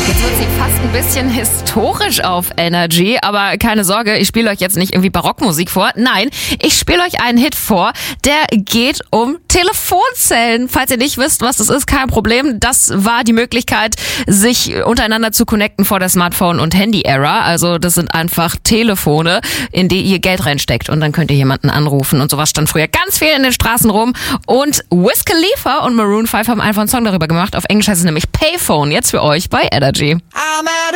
Jetzt wird sie fast ein bisschen historisch auf Energy, aber keine Sorge, ich spiele euch jetzt nicht irgendwie Barockmusik vor. Nein, ich spiele euch einen Hit vor, der geht um Telefonzellen. Falls ihr nicht wisst, was das ist, kein Problem. Das war die Möglichkeit, sich untereinander zu connecten vor der Smartphone- und Handy-Ära. Also das sind einfach Telefone, in die ihr Geld reinsteckt und dann könnt ihr jemanden anrufen. Und sowas stand früher ganz viel in den Straßen rum. Und Wiz Khalifa und Maroon 5 haben einfach einen Song darüber gemacht. Auf Englisch heißt es nämlich Payphone. Jetzt für euch bei Energy.